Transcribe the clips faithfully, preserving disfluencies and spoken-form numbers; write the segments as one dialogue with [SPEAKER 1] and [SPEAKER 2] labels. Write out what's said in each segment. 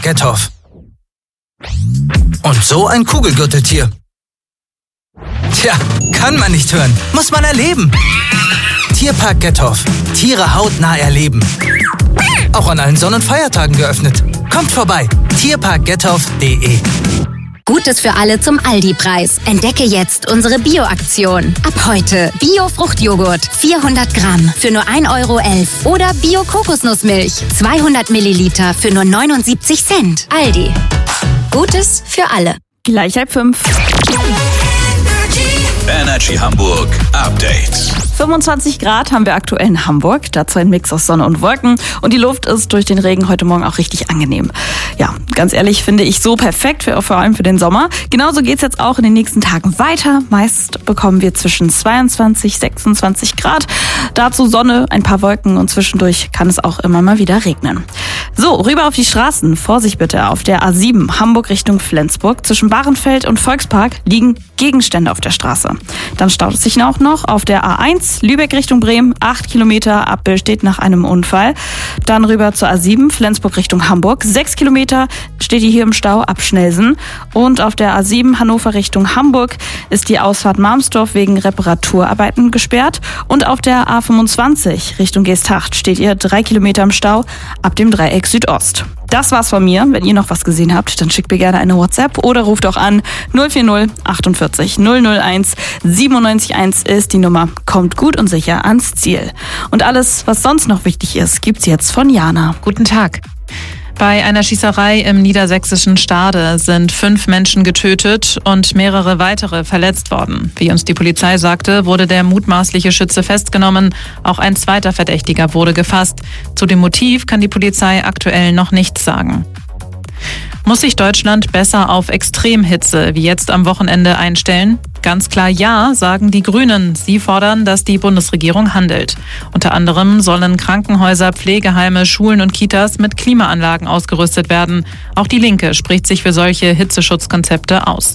[SPEAKER 1] Gethoff. Und so ein Kugelgürteltier. Tja, kann man nicht hören, muss man erleben. Tierpark Gethoff. Tiere hautnah erleben. Auch an allen Sonn- und Feiertagen geöffnet. Kommt vorbei. tierpark gethoff punkt de.
[SPEAKER 2] Gutes für alle zum Aldi-Preis. Entdecke jetzt unsere Bio-Aktion. Ab heute Bio-Fruchtjoghurt vierhundert Gramm für nur ein Euro elf. Oder Bio-Kokosnussmilch zweihundert Milliliter für nur neunundsiebzig Cent. Aldi. Gutes für alle.
[SPEAKER 3] Gleich halb fünf.
[SPEAKER 4] Energy Hamburg Update.
[SPEAKER 3] fünfundzwanzig Grad haben wir aktuell in Hamburg, dazu ein Mix aus Sonne und Wolken und die Luft ist durch den Regen heute Morgen auch richtig angenehm. Ja, ganz ehrlich finde ich so perfekt, für, vor allem für den Sommer. Genauso geht's jetzt auch in den nächsten Tagen weiter. Meist bekommen wir zwischen zweiundzwanzig, sechsundzwanzig Grad. Dazu Sonne, ein paar Wolken und zwischendurch kann es auch immer mal wieder regnen. So, rüber auf die Straßen. Vorsicht bitte, auf der A sieben Hamburg Richtung Flensburg zwischen Bahrenfeld und Volkspark liegen Gegenstände auf der Straße. Dann staut es sich auch noch auf der A eins Lübeck Richtung Bremen, acht Kilometer, Abbau steht nach einem Unfall. Dann rüber zur A sieben Flensburg Richtung Hamburg, sechs Kilometer steht die hier im Stau ab Schnelsen. Und auf der A sieben Hannover Richtung Hamburg ist die Ausfahrt Marmsdorf wegen Reparaturarbeiten gesperrt. Und auf der A fünfundzwanzig Richtung Geesthacht steht ihr drei Kilometer im Stau ab dem Dreieck Südost. Das war's von mir. Wenn ihr noch was gesehen habt, dann schickt mir gerne eine WhatsApp oder ruft auch an. null vier null achtundvierzig null null eins siebenundneunzig eins ist die Nummer. Kommt gut und sicher ans Ziel. Und alles, was sonst noch wichtig ist, gibt's jetzt von Jana.
[SPEAKER 5] Guten Tag. Bei einer Schießerei im niedersächsischen Stade sind fünf Menschen getötet und mehrere weitere verletzt worden. Wie uns die Polizei sagte, wurde der mutmaßliche Schütze festgenommen. Auch ein zweiter Verdächtiger wurde gefasst. Zu dem Motiv kann die Polizei aktuell noch nichts sagen. Muss sich Deutschland besser auf Extremhitze wie jetzt am Wochenende einstellen? Ganz klar ja, sagen die Grünen. Sie fordern, dass die Bundesregierung handelt. Unter anderem sollen Krankenhäuser, Pflegeheime, Schulen und Kitas mit Klimaanlagen ausgerüstet werden. Auch die Linke spricht sich für solche Hitzeschutzkonzepte aus.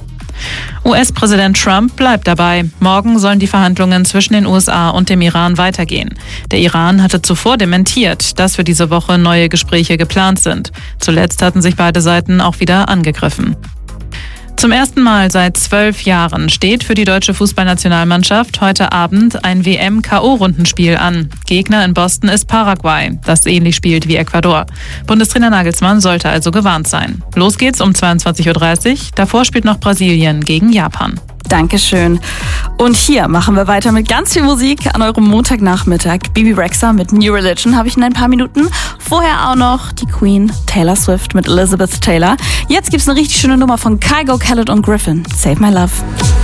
[SPEAKER 5] U S-Präsident Trump bleibt dabei. Morgen sollen die Verhandlungen zwischen den U S A und dem Iran weitergehen. Der Iran hatte zuvor dementiert, dass für diese Woche neue Gespräche geplant sind. Zuletzt hatten sich beide Seiten auch wieder angegriffen. Zum ersten Mal seit zwölf Jahren steht für die deutsche Fußballnationalmannschaft heute Abend ein W M-K O-Rundenspiel an. Gegner in Boston ist Paraguay, das ähnlich spielt wie Ecuador. Bundestrainer Nagelsmann sollte also gewarnt sein. Los geht's um zweiundzwanzig Uhr dreißig. Davor spielt noch Brasilien gegen Japan.
[SPEAKER 3] Dankeschön. Und hier machen wir weiter mit ganz viel Musik an eurem Montagnachmittag. Bibi Rexha mit New Religion habe ich in ein paar Minuten. Vorher auch noch die Queen Taylor Swift mit Elizabeth Taylor. Jetzt gibt's eine richtig schöne Nummer von Kygo, Khaled und Griffin. Save My Love.